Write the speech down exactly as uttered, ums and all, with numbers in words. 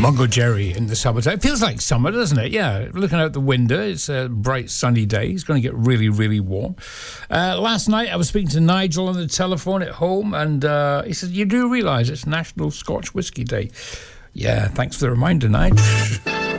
Mungo Jerry in the summertime. It feels like summer, doesn't it? Yeah, looking out the window, it's a bright sunny day. It's going to get really, really warm. Uh, last night I was speaking to Nigel on the telephone at home, and uh, he said, you do realise it's National Scotch Whisky Day. Yeah, thanks for the reminder, Nigel.